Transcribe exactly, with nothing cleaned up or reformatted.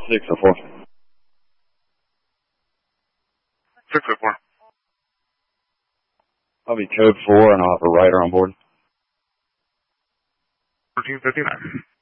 six oh four. six oh four. I'll be code four and I'll have a rider on board. fourteen fifty-nine.